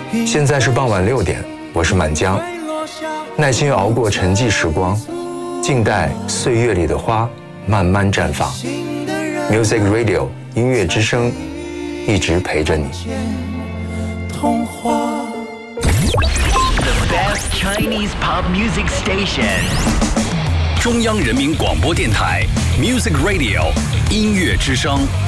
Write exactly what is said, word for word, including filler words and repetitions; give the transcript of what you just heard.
现在是傍晚六点，我是满江，耐心熬过沉寂时光，静待岁月里的花慢慢绽放。Music Radio 音乐之声，一直陪着你。 The best Chinese pop music station. 中央人民广播电台 Music Radio 音乐之声。